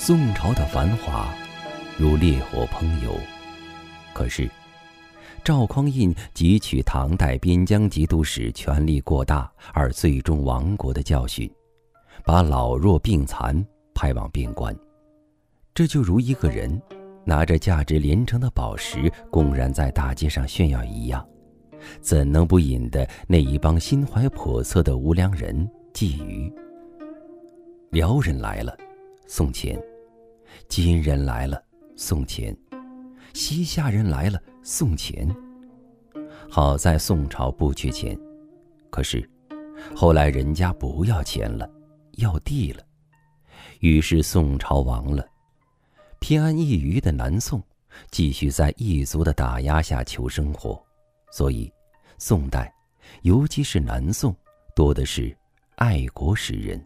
宋朝的繁华如烈火烹油，可是赵匡胤汲取唐代边疆节度使权力过大而最终亡国的教训，把老弱病残派往边关。这就如一个人拿着价值连城的宝石公然在大街上炫耀一样，怎能不引得那一帮心怀叵测的无良人觊觎？辽人来了，送钱；金人来了，送钱；西夏人来了，送钱。好在宋朝不缺钱，可是后来人家不要钱了，要地了，于是宋朝亡了。偏安一隅的南宋继续在异族的打压下求生活，所以宋代，尤其是南宋，多的是爱国诗人。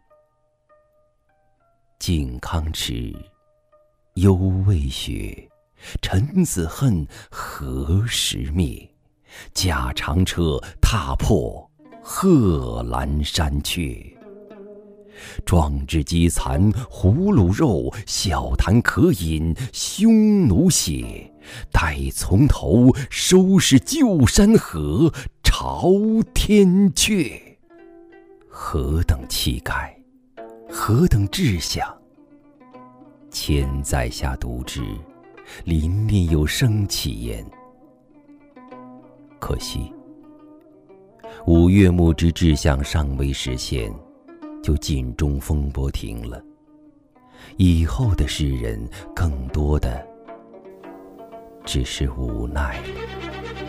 靖康耻，犹未雪，臣子恨，何时灭？驾长车，踏破贺兰山缺。壮志饥残胡虏肉，笑谈渴饮匈奴血。待从头，收拾旧山河，朝天阙。何等气概，何等志向！千载下读之，琳琳有生气焉。可惜五岳牧之志向尚未实现，就尽中风波停了。以后的诗人更多的只是无奈了。